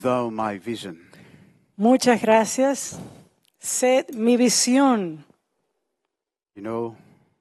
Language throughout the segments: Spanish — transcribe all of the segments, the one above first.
thou my vision. Muchas gracias. Sed mi visión. You know,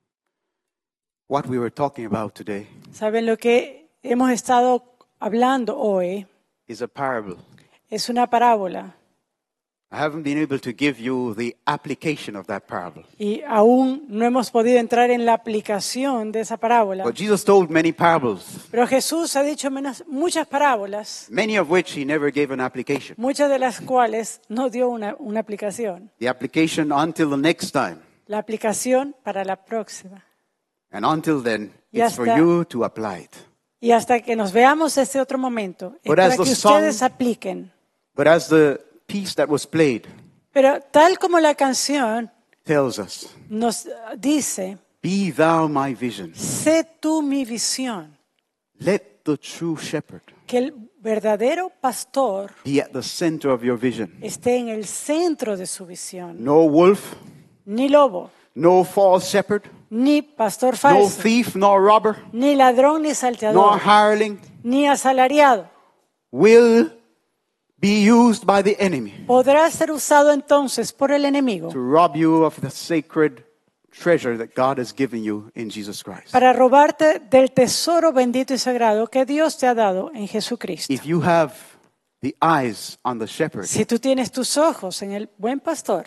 what we were talking about today Saben, lo que hemos estado hablando hoy is a parable. es una parábola I haven't been able to give you the application of that parable. y aún no hemos podido entrar en la aplicación de esa parábola. But Jesus told many parables, Pero Jesús ha dicho muchas parábolas, many of which he never gave an application. muchas de las cuales no dio una aplicación. The application until the next time. La aplicación para la próxima. And until then, Ya it's for está. you to apply it. Y hasta que nos veamos ese otro momento, es But para as the que ustedes song- apliquen. But as the piece that was played Pero tal como la canción tells us, nos dice, be thou my vision. sé tú mi visión, Let the true shepherd que el verdadero pastor be at the center of your vision. esté en el centro de su visión. No wolf, Ni lobo, no false shepherd, ni pastor no falso, thief, nor robber, ni ladrón, ni nor salteador, hireling ni asalariado. will be used by the enemy Podrá ser usado entonces por el enemigo to rob you of the sacred treasure that God has given you in Jesus Christ. para robarte del tesoro bendito y sagrado que Dios te ha dado en Jesucristo. If you have the eyes on the shepherd, Si tú tienes tus ojos en el buen pastor,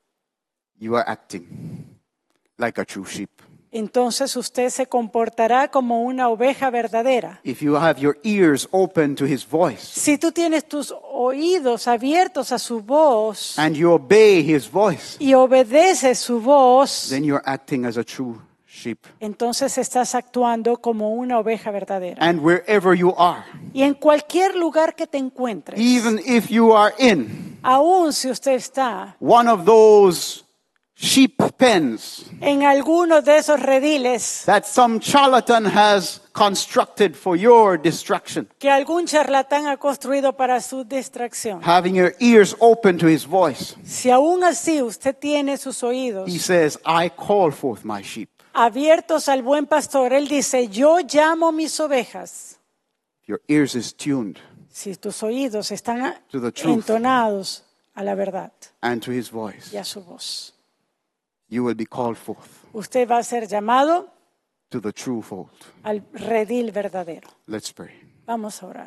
you are acting like a true sheep. entonces usted se comportará como una oveja verdadera. If you have your ears open to his voice Si tú tienes tus oídos abiertos a su voz and you obey his voice, y obedeces su voz, then you're acting as a true sheep. entonces estás actuando como una oveja verdadera. And wherever you are, Y en cualquier lugar que te encuentres, even if you are in aun si usted está one of those sheep pens en alguno de esos rediles that some charlatan has constructed for your distraction, que algún charlatán ha construido para su distracción, having your ears open to his voice, si aún así usted tiene sus oídos he says, I call forth my sheep. abiertos al buen pastor, él dice, yo llamo mis ovejas. Your ears is tuned Si tus oídos están To the truth. entonados a la verdad and to his voice, y a su voz, you will be called forth usted va a ser llamado to the true fold. al redil verdadero. Let's pray. Vamos a orar.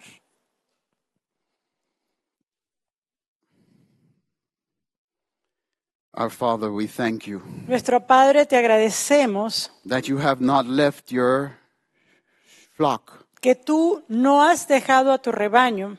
Our Father, we thank you Nuestro Padre, te agradecemos that you have not left your flock que tú no has dejado a tu rebaño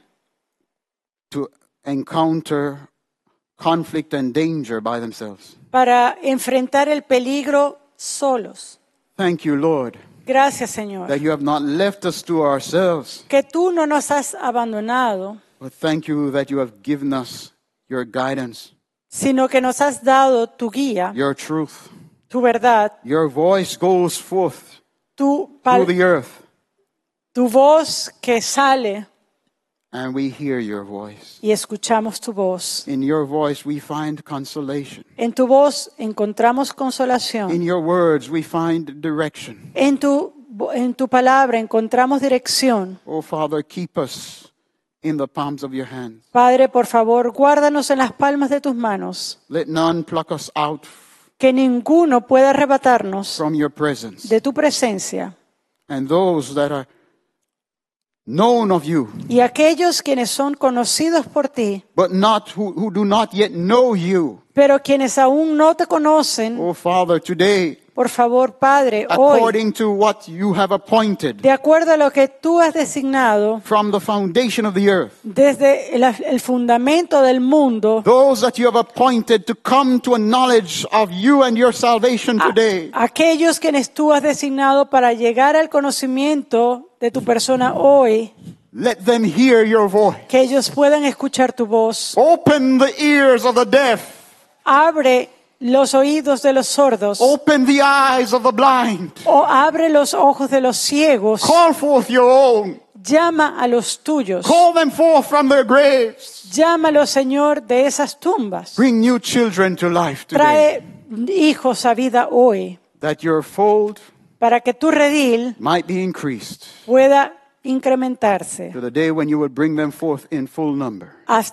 to encounter conflict and danger by themselves. para enfrentar el peligro solos. Thank you, Lord, Gracias, Señor, that you have not left us to ourselves, que tú no nos has abandonado, but thank you that you have given us your guidance, sino que nos has dado tu guía, your truth. tu verdad, Your voice goes forth tu, through the earth, tu voz que sale and we hear your voice. y escuchamos tu voz. In your voice we find consolation. En tu voz encontramos consolación. In your words we find direction. En tu palabra encontramos dirección. Oh, Father, keep us in the palms of your hands. Padre, por favor, guárdanos en las palmas de tus manos. Let none pluck us out Que ninguno pueda arrebatarnos from your presence. de tu presencia. And those that are known of you, Y aquellos quienes son conocidos por ti, but not who do not yet know you. pero quienes aún no te conocen, Oh, Father, today, por favor, Padre, hoy, according to what you have appointed de acuerdo a lo que tú has designado from the foundation of the earth, desde el fundamento del mundo, those that you have appointed to come to a knowledge of you and your salvation today, aquellos quienes tú has designado para llegar al conocimiento de tu persona hoy, let them hear your voice. que ellos puedan escuchar tu voz. Open the ears of the deaf. Abre los oídos de los sordos, Open the eyes of the blind. o abre los ojos de los ciegos. Call forth your own. Llama a los tuyos. Call them forth from their graves. Llámalos, Señor, de esas tumbas. Bring new children to life today. Trae hijos a vida hoy, That your fold para que tu redil might be increased. pueda incrementarse to the day when you will bring them forth in full number. hasta